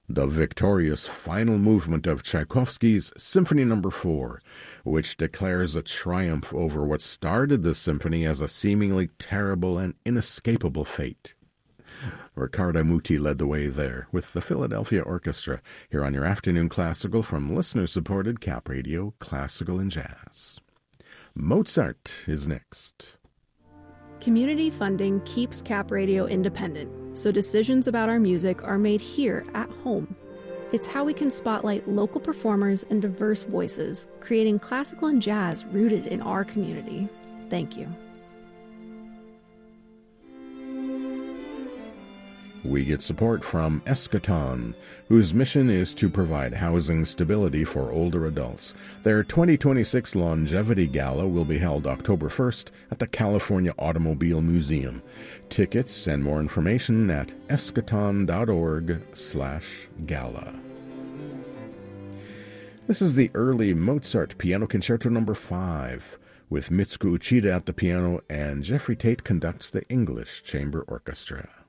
the victorious final movement of Tchaikovsky's Symphony No. 4, which declares a triumph over what started the symphony as a seemingly terrible and inescapable fate. Riccardo Muti led the way there with the Philadelphia Orchestra here on your Afternoon Classical from listener-supported Cap Radio Classical and Jazz. Mozart is next. Community funding keeps Cap Radio independent, so decisions about our music are made here at home. It's how we can spotlight local performers and diverse voices, creating classical and jazz rooted in our community. Thank you. We get support from Eschaton, whose mission is to provide housing stability for older adults. Their 2026 Longevity Gala will be held October 1st at the California Automobile Museum. Tickets and more information at eschaton.org/gala. This is the early Mozart Piano Concerto No. 5, with Mitsuko Uchida at the piano, and Jeffrey Tate conducts the English Chamber Orchestra.